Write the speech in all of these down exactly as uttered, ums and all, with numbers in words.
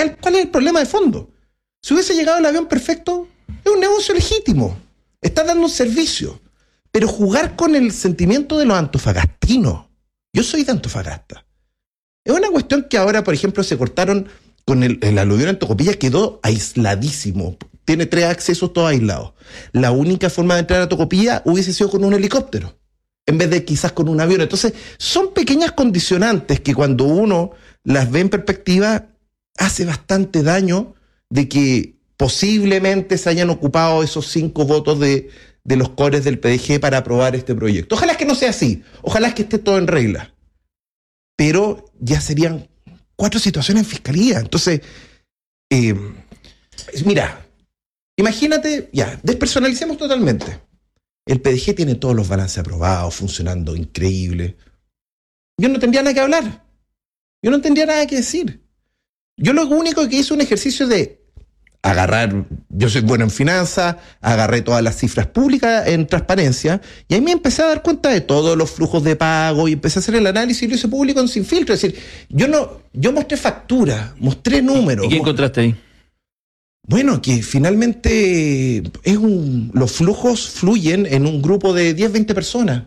acá, ¿cuál es el problema de fondo? Si hubiese llegado el avión perfecto, es un negocio legítimo. Está dando un servicio. Pero jugar con el sentimiento de los antofagastinos. Yo soy de Antofagasta. Es una cuestión que ahora, por ejemplo, se cortaron con el, el aluvión en Tocopilla, quedó aisladísimo. Tiene tres accesos todos aislados. La única forma de entrar a Tocopilla hubiese sido con un helicóptero, en vez de quizás con un avión. Entonces, son pequeñas condicionantes que cuando uno las ve en perspectiva, hace bastante daño de que posiblemente se hayan ocupado esos cinco votos de, de los cores del P D G para aprobar este proyecto. Ojalá que no sea así. Ojalá que esté todo en regla. Pero ya serían cuatro situaciones en fiscalía. Entonces, eh, mira, imagínate, ya, despersonalicemos totalmente. El P D G tiene todos los balances aprobados, funcionando increíble. Yo no tendría nada que hablar. Yo no tendría nada que decir. Yo lo único que hice es un ejercicio de agarrar, yo soy bueno en finanzas, agarré todas las cifras públicas en transparencia, y ahí me empecé a dar cuenta de todos los flujos de pago, y empecé a hacer el análisis y lo hice público en Sin Filtro. Es decir, yo no, yo mostré factura, mostré números. ¿Y qué encontraste ahí? Bueno, que finalmente es un, los flujos fluyen en un grupo de diez, veinte personas,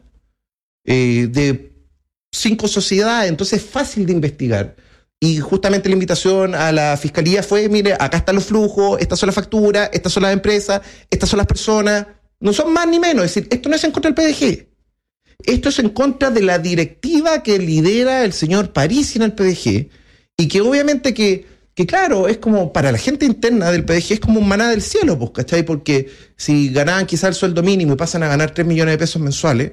eh, de cinco sociedades, entonces es fácil de investigar. Y justamente la invitación a la fiscalía fue, mire, acá están los flujos, estas son las facturas, estas son las empresas, estas son las personas, no son más ni menos. Es decir, esto no es en contra del P D G, esto es en contra de la directiva que lidera el señor Parisi en el P D G, y que obviamente que, que claro, es como para la gente interna del P D G es como un maná del cielo, pues, ¿cachai? Porque si ganaban quizás el sueldo mínimo y pasan a ganar tres millones de pesos mensuales,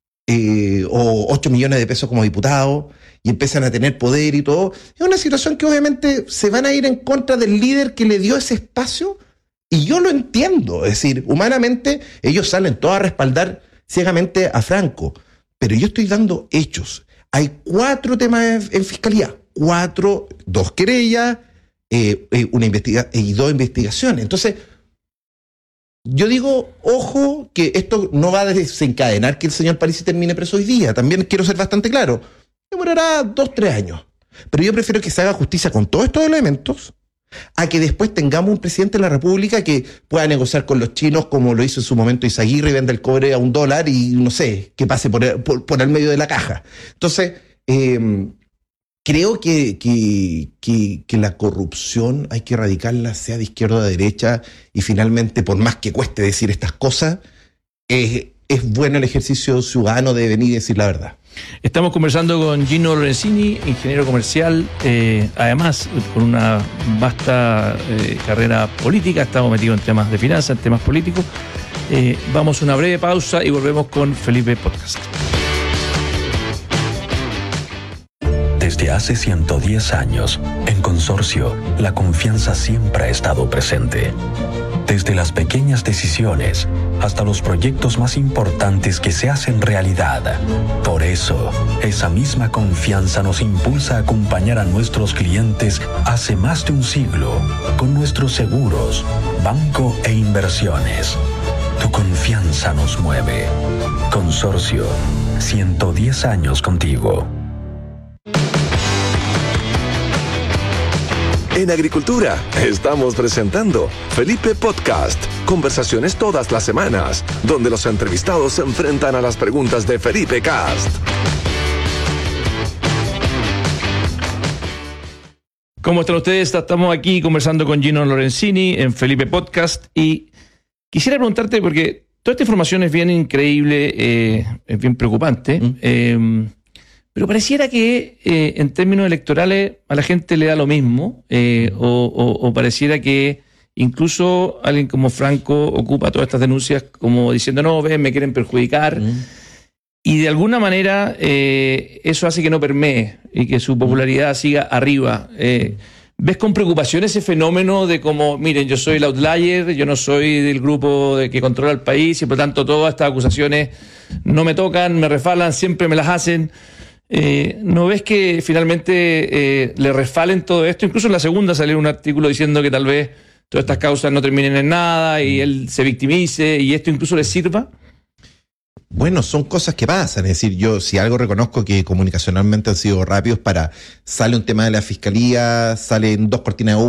eh, o ocho millones de pesos como diputados, y empiezan a tener poder y todo, es una situación que obviamente se van a ir en contra del líder que le dio ese espacio, y yo lo entiendo. Es decir, humanamente ellos salen todos a respaldar ciegamente a Franco, pero yo estoy dando hechos. Hay cuatro temas en fiscalía, cuatro, dos querellas, eh, eh, una investiga- y dos investigaciones. Entonces, yo digo, ojo, que esto no va a desencadenar que el señor Parisi termine preso hoy día. También quiero ser bastante claro. Demorará dos, tres años. Pero yo prefiero que se haga justicia con todos estos elementos a que después tengamos un presidente de la República que pueda negociar con los chinos como lo hizo en su momento Izaguirre y venda el cobre a un dólar y no sé, que pase por el, por, por el medio de la caja. Entonces, eh, creo que, que, que, que la corrupción hay que erradicarla, sea de izquierda o de derecha, y finalmente, por más que cueste decir estas cosas, es, es bueno el ejercicio ciudadano de venir y decir la verdad. Estamos conversando con Gino Lorenzini, ingeniero comercial, eh, además con una vasta eh, carrera política. Estamos metidos en temas de finanzas, en temas políticos. Eh, vamos a una breve pausa y volvemos con Felipe Podcast. Desde hace ciento diez años, en Consorcio, la confianza siempre ha estado presente. Desde las pequeñas decisiones hasta los proyectos más importantes que se hacen realidad. Por eso, esa misma confianza nos impulsa a acompañar a nuestros clientes hace más de un siglo con nuestros seguros, banco e inversiones. Tu confianza nos mueve. Consorcio, ciento diez años contigo. En Agricultura estamos presentando Felipe Podcast, conversaciones todas las semanas, donde los entrevistados se enfrentan a las preguntas de Felipe Cast. ¿Cómo están ustedes? Estamos aquí conversando con Gino Lorenzini en Felipe Podcast, y quisiera preguntarte, porque toda esta información es bien increíble, eh, es bien preocupante, mm. eh, pero pareciera que eh, en términos electorales a la gente le da lo mismo, eh, o, o, o pareciera que incluso alguien como Franco ocupa todas estas denuncias como diciendo, no, ven, me quieren perjudicar, mm. y de alguna manera eh, eso hace que no permee y que su popularidad siga arriba. Eh, ¿Ves con preocupación ese fenómeno de como, miren, yo soy el outlier, yo no soy del grupo de que controla el país y por lo tanto todas estas acusaciones no me tocan, me refalan, siempre me las hacen? Eh, ¿No ves que finalmente eh, le resfalen todo esto? Incluso en la segunda salió un artículo diciendo que tal vez todas estas causas no terminen en nada y él se victimice y esto incluso le sirva. Bueno, son cosas que pasan. Es decir, yo si algo reconozco que comunicacionalmente han sido rápidos para, sale un tema de la fiscalía, salen dos cortinas de